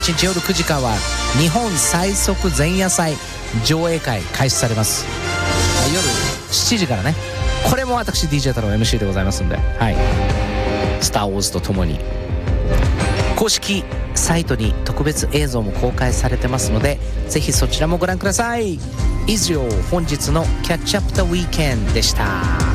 日夜9時からは日本最速前夜祭上映会開始されます。夜7時からね。これも私 DJ 太郎 MC でございますんで、はい、スターウォーズとともに公式サイトに特別映像も公開されてますので、ぜひそちらもご覧ください。以上、本日のキャッチアップザウィーケンドでした。